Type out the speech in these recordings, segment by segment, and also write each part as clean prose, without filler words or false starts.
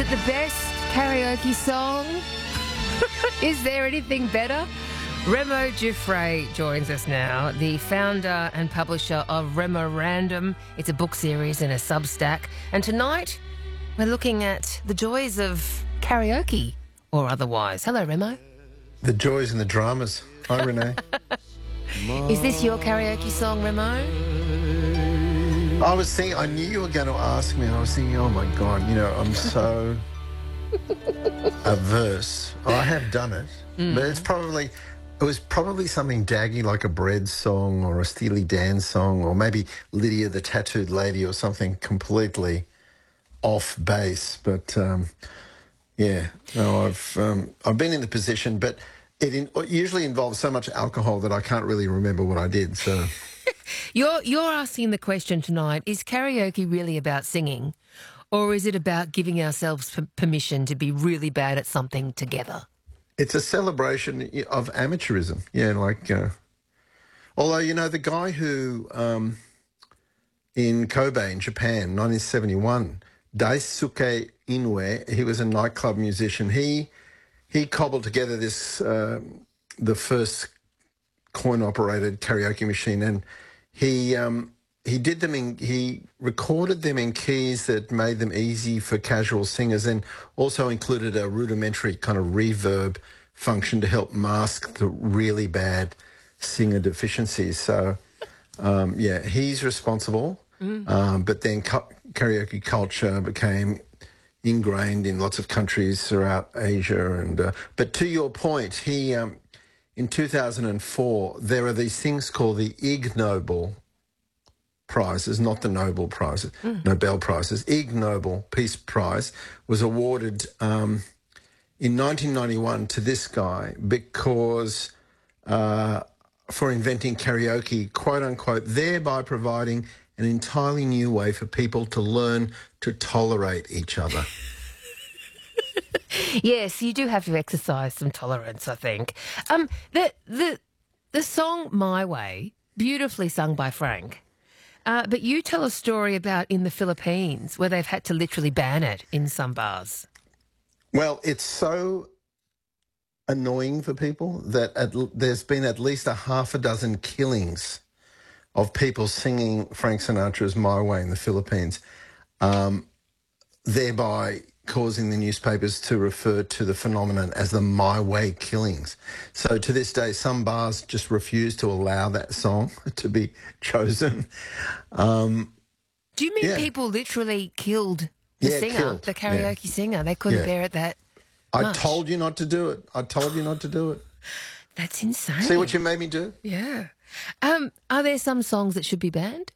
it the best karaoke song? Is there anything better? Remo Giuffre joins us now, the founder and publisher of Remorandum. It's a book series and a Substack. And tonight, we're looking at the joys of karaoke or otherwise. Hello, Remo. The joys and the dramas. Hi, Renee. Is this your karaoke song, Remo? I was thinking, I knew you were going to ask me, and I was thinking, oh my God, I'm so averse. I have done it, but it was probably something daggy like a Bread song or a Steely Dan song or maybe Lydia the Tattooed Lady or something completely off base. But I've been in the position, but it usually involves so much alcohol that I can't really remember what I did. So You're asking the question tonight, is karaoke really about singing, or is it about giving ourselves permission to be really bad at something together? it's a celebration of amateurism. Yeah, although, the guy who in Kobe in Japan, 1971, Daisuke Inoue, he was a nightclub musician. He cobbled together this the first coin-operated karaoke machine, and he recorded them in keys that made them easy for casual singers, and also included a rudimentary kind of reverb function to help mask the really bad singer deficiencies. So, he's responsible. But then karaoke culture became ingrained in lots of countries throughout Asia. And but to your point, he in 2004 there are these things called the Ig Nobel prizes, not the Nobel prizes, Nobel prizes. Ig Nobel Peace Prize was awarded in 1991 to this guy because for inventing karaoke, quote unquote, thereby providing an entirely new way for people to learn to tolerate each other. Yes, you do have to exercise some tolerance, I think. The song My Way, beautifully sung by Frank, but you tell a story about in the Philippines where they've had to literally ban it in some bars. Well, it's so annoying for people that there's been at least a half a dozen killings of people singing Frank Sinatra's My Way in the Philippines, thereby causing the newspapers to refer to the phenomenon as the My Way killings. So to this day, some bars just refuse to allow that song to be chosen. Do you mean people literally killed the singer, the karaoke singer? They couldn't bear it that much. I told you not to do it. I told you not to do it. That's insane. See what you made me do? Yeah. Are there some songs that should be banned?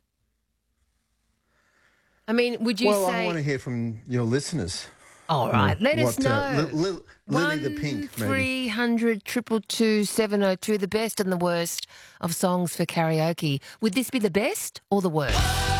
I mean, would you say... Well, I want to hear from your listeners. All right, let us know. Lily the Pink, maybe. 1300 222 702, the best and the worst of songs for karaoke. Would this be the best or the worst?